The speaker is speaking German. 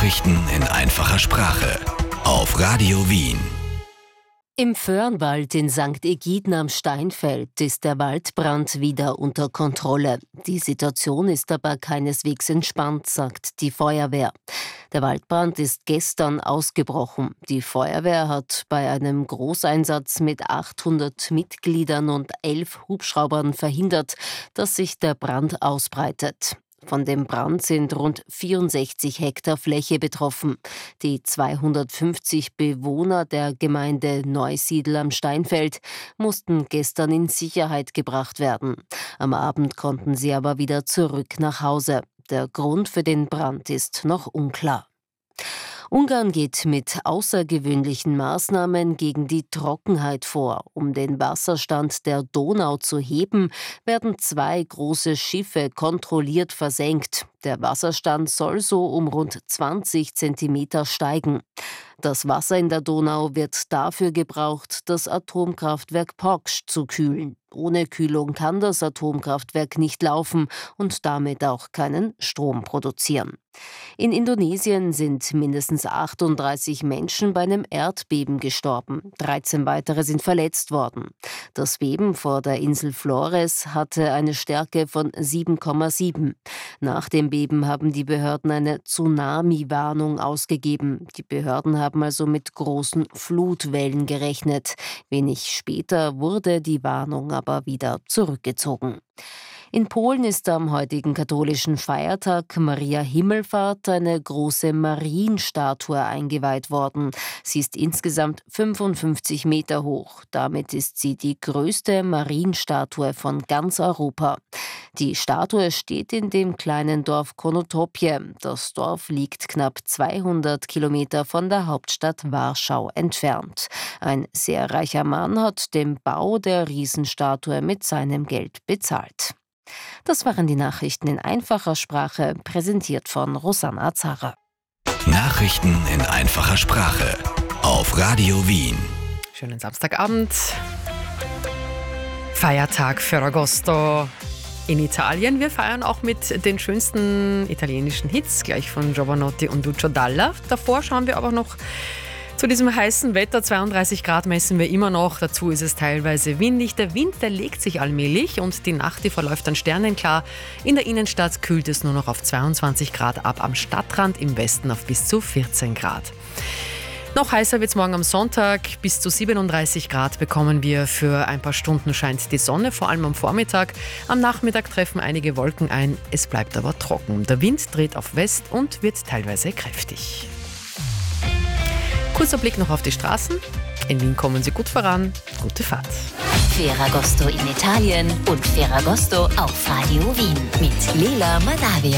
Nachrichten in einfacher Sprache auf Radio Wien. Im Föhrenwald in St. Egiden am Steinfeld ist der Waldbrand wieder unter Kontrolle. Die Situation ist aber keineswegs entspannt, sagt die Feuerwehr. Der Waldbrand ist gestern ausgebrochen. Die Feuerwehr hat bei einem Großeinsatz mit 800 Mitgliedern und 11 Hubschraubern verhindert, dass sich der Brand ausbreitet. Von dem Brand sind rund 64 Hektar Fläche betroffen. Die 250 Bewohner der Gemeinde Neusiedl am Steinfeld mussten gestern in Sicherheit gebracht werden. Am Abend konnten sie aber wieder zurück nach Hause. Der Grund für den Brand ist noch unklar. Ungarn geht mit außergewöhnlichen Maßnahmen gegen die Trockenheit vor. Um den Wasserstand der Donau zu heben, werden 2 große Schiffe kontrolliert versenkt. Der Wasserstand soll so um rund 20 Zentimeter steigen. Das Wasser in der Donau wird dafür gebraucht, das Atomkraftwerk Poksch zu kühlen. Ohne Kühlung kann das Atomkraftwerk nicht laufen und damit auch keinen Strom produzieren. In Indonesien sind mindestens 38 Menschen bei einem Erdbeben gestorben. 13 weitere sind verletzt worden. Das Beben vor der Insel Flores hatte eine Stärke von 7,7. Nach dem Beben haben die Behörden eine Tsunami-Warnung ausgegeben. Die Behörden haben also mit großen Flutwellen gerechnet. Wenig später wurde die Warnung aber wieder zurückgezogen. In Polen ist am heutigen katholischen Feiertag Maria Himmelfahrt eine große Marienstatue eingeweiht worden. Sie ist insgesamt 55 Meter hoch. Damit ist sie die größte Marienstatue von ganz Europa. Die Statue steht in dem kleinen Dorf Konotopie. Das Dorf liegt knapp 200 Kilometer von der Hauptstadt Warschau entfernt. Ein sehr reicher Mann hat den Bau der Riesenstatue mit seinem Geld bezahlt. Das waren die Nachrichten in einfacher Sprache, präsentiert von Rosanna Zara. Nachrichten in einfacher Sprache auf Radio Wien. Schönen Samstagabend. Feiertag Ferragosto in Italien. Wir feiern auch mit den schönsten italienischen Hits, gleich von Giovanotti und Lucio Dalla. Davor schauen wir aber noch zu diesem heißen Wetter. 32 Grad messen wir immer noch. Dazu ist es teilweise windig. Der Wind, der legt sich allmählich und die Nacht, die verläuft dann sternenklar. In der Innenstadt kühlt es nur noch auf 22 Grad ab, am Stadtrand im Westen auf bis zu 14 Grad. Noch heißer wird es morgen am Sonntag. Bis zu 37 Grad bekommen wir. Für ein paar Stunden scheint die Sonne, vor allem am Vormittag. Am Nachmittag treffen einige Wolken ein. Es bleibt aber trocken. Der Wind dreht auf West und wird teilweise kräftig. Kurzer Blick noch auf die Straßen. In Wien kommen Sie gut voran. Gute Fahrt. Ferragosto in Italien und Ferragosto auf Radio Wien mit Lela Madavia.